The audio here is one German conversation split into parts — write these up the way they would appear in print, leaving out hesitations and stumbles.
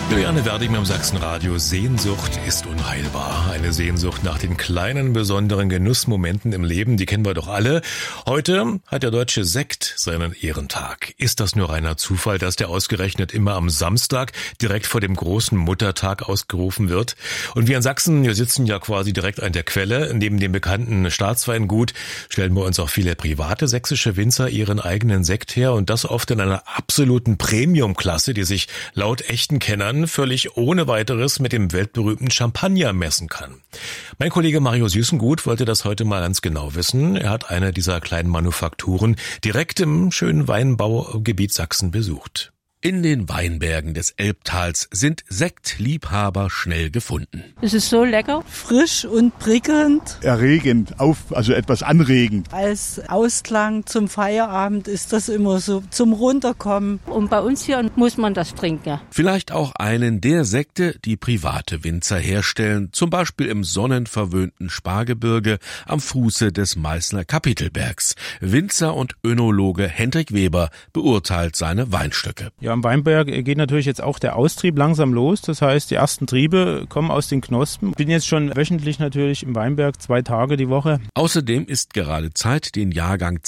Juliane Werding im Sachsenradio. Sehnsucht ist unheilbar. Eine Sehnsucht nach den kleinen, besonderen Genussmomenten im Leben, die kennen wir doch alle. Heute hat der deutsche Sekt seinen Ehrentag. Ist das nur reiner Zufall, dass der ausgerechnet immer am Samstag direkt vor dem großen Muttertag ausgerufen wird? Und wir in Sachsen, wir sitzen ja quasi direkt an der Quelle. Neben dem bekannten Staatsweingut stellen wir uns auch viele private sächsische Winzer ihren eigenen Sekt her. Und das oft in einer absoluten Premium-Klasse, die sich laut echten Kennern völlig ohne weiteres mit dem weltberühmten Champagner messen kann. Mein Kollege Mario Süßengut wollte das heute mal ganz genau wissen. Er hat eine dieser kleinen Manufakturen direkt im schönen Weinbaugebiet Sachsen besucht. In den Weinbergen des Elbtals sind Sektliebhaber schnell gefunden. Es ist so lecker, frisch und prickelnd. Erregend, also etwas anregend. Als Ausklang zum Feierabend ist das immer so zum Runterkommen. Und bei uns hier muss man das trinken. Vielleicht auch einen der Sekte, die private Winzer herstellen, zum Beispiel im sonnenverwöhnten Spargebirge am Fuße des Meißner Kapitelbergs. Winzer und Önologe Hendrik Weber beurteilt seine Weinstöcke. Ja, am Weinberg geht natürlich jetzt auch der Austrieb langsam los. Das heißt, die ersten Triebe kommen aus den Knospen. Bin jetzt schon wöchentlich natürlich im Weinberg, 2 Tage die Woche. Außerdem ist gerade Zeit, den Jahrgang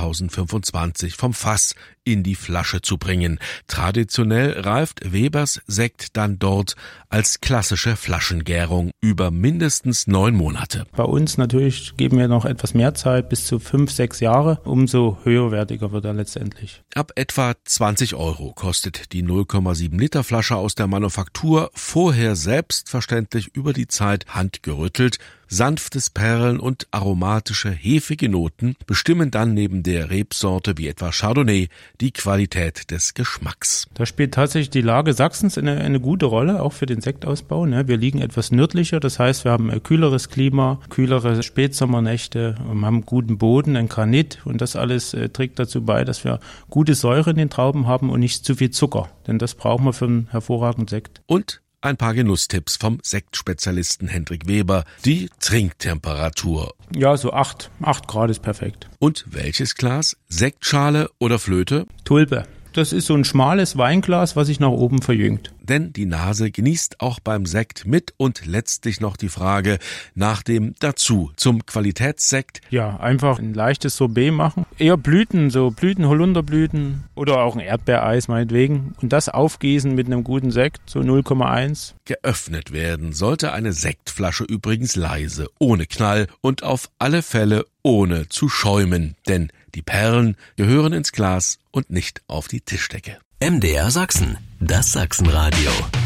2025 vom Fass in die Flasche zu bringen. Traditionell reift Webers Sekt dann dort als klassische Flaschengärung über mindestens 9 Monate. Bei uns natürlich geben wir noch etwas mehr Zeit, bis zu 5-6 Jahre. Umso höherwertiger wird er letztendlich. Ab etwa 20 € kostet die 0,7 Liter Flasche aus der Manufaktur, vorher selbstverständlich über die Zeit handgerüttelt. Sanftes Perlen und aromatische, hefige Noten bestimmen dann neben der Rebsorte wie etwa Chardonnay die Qualität des Geschmacks. Da spielt tatsächlich die Lage Sachsens eine gute Rolle, auch für den Sektausbau. Wir liegen etwas nördlicher, das heißt, wir haben ein kühleres Klima, kühlere Spätsommernächte, wir haben guten Boden, ein Granit und das alles trägt dazu bei, dass wir gute Säure in den Trauben haben und nicht zu viel Zucker, denn das brauchen wir für einen hervorragenden Sekt. Und ein paar Genusstipps vom Sektspezialisten Hendrik Weber. Die Trinktemperatur. Ja, so 8 Grad ist perfekt. Und welches Glas? Sektschale oder Flöte? Tulpe. Das ist so ein schmales Weinglas, was sich nach oben verjüngt. Denn die Nase genießt auch beim Sekt mit und letztlich noch die Frage nach dem Dazu zum Qualitätssekt. Ja, einfach ein leichtes Sorbet machen. Eher Blüten, so Blüten, Holunderblüten oder auch ein Erdbeereis meinetwegen. Und das aufgießen mit einem guten Sekt, so 0,1. Geöffnet werden sollte eine Sektflasche übrigens leise, ohne Knall und auf alle Fälle ohne zu schäumen. Denn die Perlen gehören ins Glas und nicht auf die Tischdecke. MDR Sachsen, das Sachsenradio.